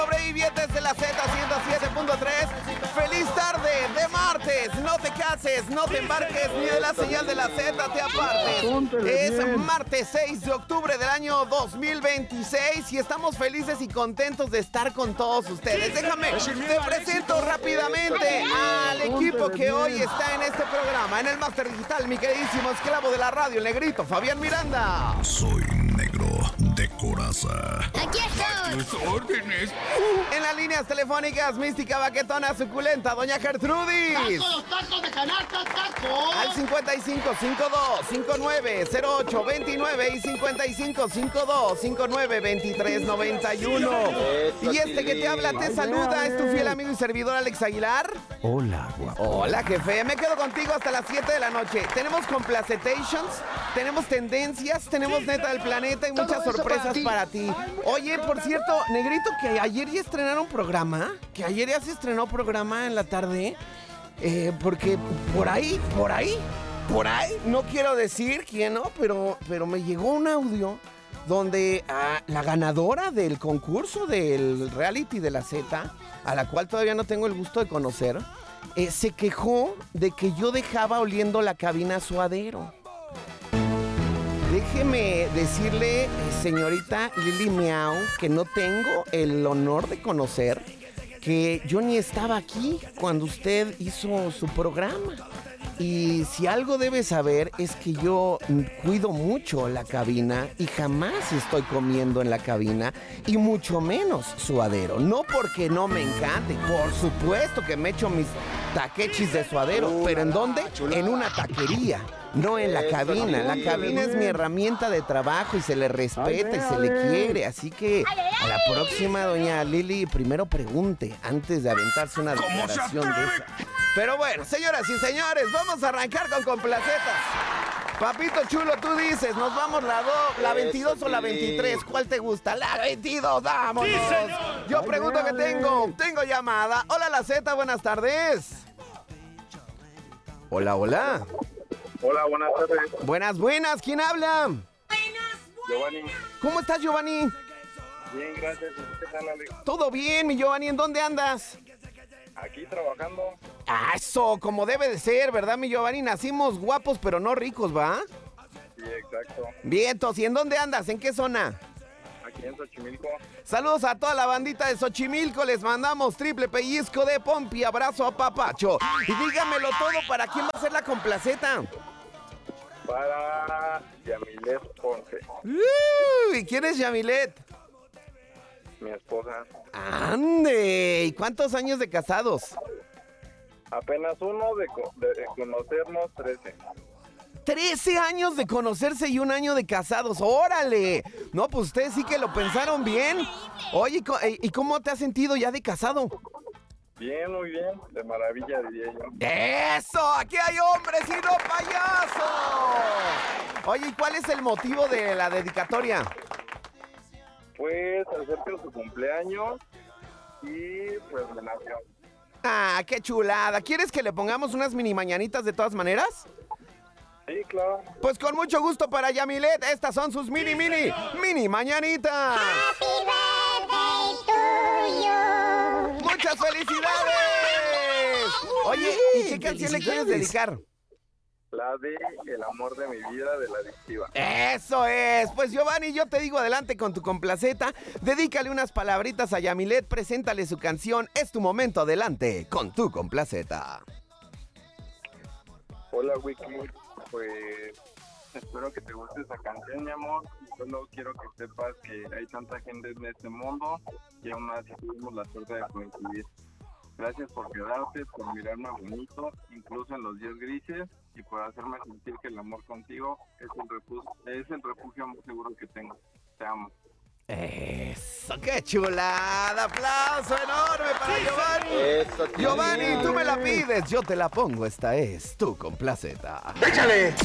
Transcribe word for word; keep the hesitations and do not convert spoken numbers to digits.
Sobrevivientes de la Z ciento siete punto tres. Feliz tarde de martes. No te cases, no te embarques ni de la señal de la Z te apartes. Es martes seis de octubre del año dos mil veintiséis y estamos felices y contentos de estar con todos ustedes. Déjame, te presento rápidamente al equipo que hoy está en este programa. En el Máster Digital, mi queridísimo esclavo de la radio, el negrito Fabián Miranda. Soy negro de coraza. Aquí estoy. Tus órdenes. En las líneas telefónicas, mística, baquetona, suculenta, doña Gertrudis. ¡Tacos, los tacos de canasta, tacos! Al cincuenta y cinco cincuenta y dos cincuenta y nueve cero ocho veintinueve y cincuenta y cinco cincuenta y dos cincuenta y nueve veintitrés noventa y uno. Y este que te habla te saluda, es tu fiel amigo y servidor Alex Aguilar. Hola, guapo. Hola, jefe, me quedo contigo hasta las siete de la noche. Tenemos complacetations, tenemos tendencias, tenemos neta del planeta y muchas sorpresas para ti. Oye, por cierto, negrito, que ayer ya estrenaron programa, que ayer ya se estrenó programa en la tarde, eh, porque por ahí, por ahí, por ahí, no quiero decir quién no, pero, pero me llegó un audio donde ah, la ganadora del concurso del reality de la Z, a la cual todavía no tengo el gusto de conocer, eh, se quejó de que yo dejaba oliendo la cabina a suadero. Déjeme decirle, señorita Lili Miau, que no tengo el honor de conocer, que yo ni estaba aquí cuando usted hizo su programa. Y si algo debe saber es que yo cuido mucho la cabina y jamás estoy comiendo en la cabina y mucho menos suadero. No porque no me encante, por supuesto que me echo mis taquechis de suadero, pero ¿en dónde? En una taquería. No en la cabina, la cabina es mi herramienta de trabajo y se le respeta y se le quiere, así que a la próxima, doña Lili, primero pregunte antes de aventarse una declaración de esa. Pero bueno, señoras y señores, vamos a arrancar con complacetas. Papito chulo, tú dices, nos vamos la, do, la veintidós o la veintitrés, ¿cuál te gusta? La veintidós, vámonos. Yo pregunto que tengo, tengo llamada. Hola, la Z, buenas tardes. Hola, hola. Hola, buenas tardes. Buenas, buenas, ¿quién habla? Giovanni. ¿Cómo estás, Giovanni? Bien, gracias. ¿Qué tal, Alex? Todo bien, mi Giovanni, ¿en dónde andas? Aquí trabajando. Ah, eso, como debe de ser, ¿verdad, mi Giovanni? Nacimos guapos, pero no ricos, ¿va? Sí, exacto. Vientos, ¿y en dónde andas? ¿En qué zona? Aquí en Xochimilco. Saludos a toda la bandita de Xochimilco, les mandamos triple pellizco de pompi, abrazo a papacho. Y dígamelo todo, ¿para quién va a ser la complaceta? Para Yamilet Ponce, Uh, ¿Y quién es Yamilet? mi esposa. ¡Ande! ¿Y cuántos años de casados? Apenas uno de, co- de, de conocernos, trece. trece años de conocerse y un año de casados. ¡Órale! No, pues ustedes sí que lo pensaron bien. Oye, ¿y co- ¿y cómo te has sentido ya de casado? Bien, muy bien. De maravilla, diría yo. ¡Eso! ¡Aquí hay hombres y no payasos! Oye, ¿y cuál es el motivo de la dedicatoria? Pues acerca de su cumpleaños y pues me nació. ¡Ah, qué chulada! ¿Quieres que le pongamos unas mini mañanitas de todas maneras? Sí, claro. Pues con mucho gusto para Yamilet, estas son sus mini, mini, mini mañanitas. ¡Muchas felicidades! Oye, ¿y qué canción le quieres dedicar? La de El amor de mi vida, de La Adictiva. Eso es, pues Giovanni, yo te digo adelante con tu complaceta, dedícale unas palabritas a Yamilet, preséntale su canción, es tu momento, adelante con tu complaceta. Hola, Wiki. Pues espero que te guste esa canción, mi amor. Solo quiero que sepas que hay tanta gente en este mundo y aún así tuvimos la suerte de coincidir. Gracias por quedarte, por mirarme bonito, incluso en los días grises, y por hacerme sentir que el amor contigo es el refugio, es el refugio más seguro que tengo. Te amo. Eso, qué chulada, aplauso enorme para Giovanni. Eso, Giovanni, tú me la pides, yo te la pongo, esta es tu complaceta. ¡Échale!